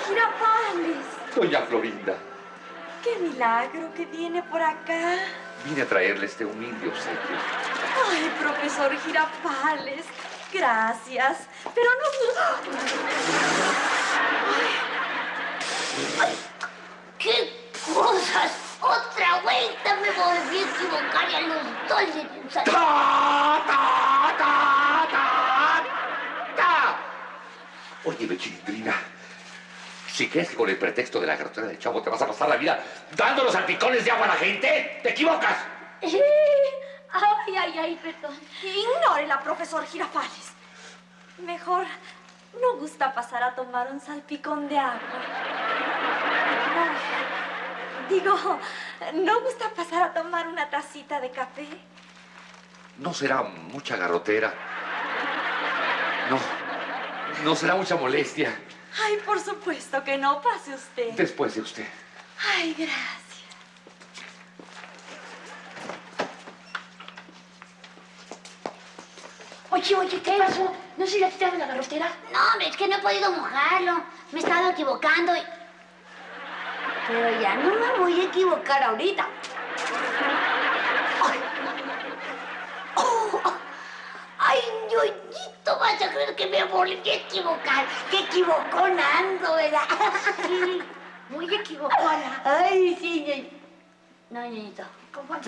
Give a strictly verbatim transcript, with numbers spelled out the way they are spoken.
Girafales. Doña Florinda. ¡Qué milagro que viene por acá! Vine a traerle este humilde obsequio. Ay, profesor Girafales, gracias. Pero no... Ay. Ay, ¡qué cosas! Otra vuelta me volví a equivocar y a los dos les ¡Ta, ta, ta, ta, ta! Óyeme, Chilindrina. Si crees que con el pretexto de la garrotera del Chavo te vas a pasar la vida dando los salpicones de agua a la gente, te equivocas. Sí. Ay, ay, ay, perdón. Ignórela, profesor Girafales. Mejor no gusta pasar a tomar un salpicón de agua. No, digo, ¿no gusta pasar a tomar una tacita de café? No será mucha garrotera. No, no será mucha molestia. Ay, por supuesto que no. Pase usted. Después de usted. Ay, gracias. Oye, oye, ¿qué pasó? ¿No se le ha quitado la garrotera? No, es que no he podido mojarlo. Me he estado equivocando y... Pero ya no me voy a equivocar ahorita. ¡Ay! Oh, ¡ay, ñoñito! Vas a creer que me volví a equivocar. ¡Qué equivocona ando, ¿verdad? Sí, muy equivocona. Ay, sí, ñoñito. No, ñoñito. ¿Cómo?